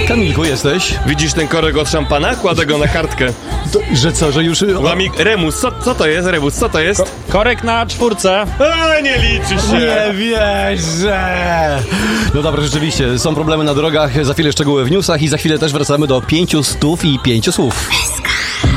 Kamilku, jesteś? Widzisz ten korek od szampana? Kładę go na kartkę. Że co, że już... Remus, co to jest? Remus, co to jest? Korek na 4. Nie liczy się. Nie wierzę! No dobra, rzeczywiście, są problemy na drogach, za chwilę szczegóły w newsach i za chwilę też wracamy do 500 i 5 słów.